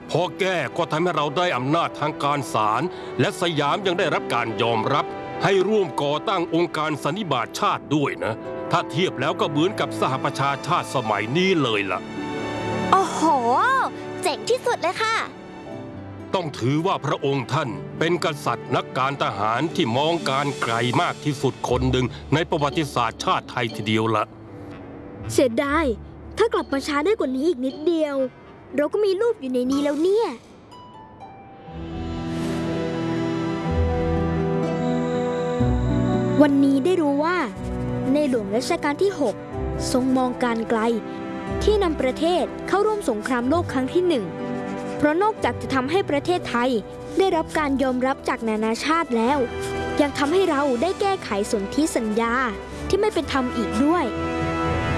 พอแก้ก็ทำให้เราได้อำนาจทางการศาลและสยามยังได้รับการยอมรับให้ร่วมก่อตั้งองค์การสันนิบาตชาติด้วยนะถ้าเทียบแล้วก็เหมือนกับสหประชาชาติสมัยนี้เลยล่ะโอ้โหเจ๋งที่สุดเลยค่ะต้องถือว่าพระองค์ท่านเป็นกษัตริย์นักการทหารที่มองการไกลมากที่สุดคนหนึ่งในประวัติศาสตร์ชาติไทยทีเดียวละเสียดายถ้ากลับมาช้าได้กว่านี้อีกนิดเดียวเราก็มีรูปอยู่ในนี้แล้วเนี่ยวันนี้ได้รู้ว่าในหลวงรัชกาลที่ 6 ทรงมองการไกลที่นำประเทศเข้าร่วมสงครามโลกครั้งที่ 1เพราะนอกจากจะทำให้ประเทศไทยได้รับการยอมรับจากนานาชาติแล้วยังทำให้เราได้แก้ไขสนธิสัญญาที่ไม่เป็นธรรมอีกด้วย